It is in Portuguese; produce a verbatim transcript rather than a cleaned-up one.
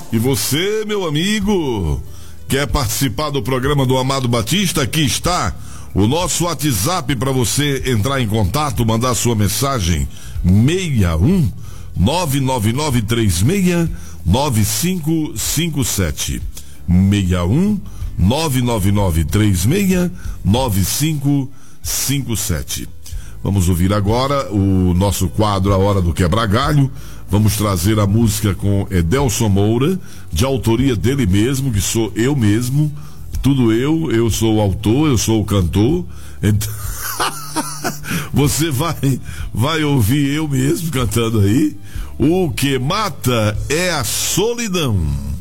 E você, meu amigo, quer participar do programa do Amado Batista? Aqui está o nosso WhatsApp para você entrar em contato, mandar sua mensagem: seis um nove nove nove três seis nove cinco cinco sete. seis um nove nove nove três seis nove cinco cinco sete. Vamos ouvir agora o nosso quadro A Hora do Quebra-Galho. Vamos trazer a música com Edelson Moura, de autoria dele mesmo, que sou eu mesmo. Tudo eu, eu sou o autor, eu sou o cantor. Então, você vai, vai ouvir eu mesmo cantando aí. O que mata é a solidão.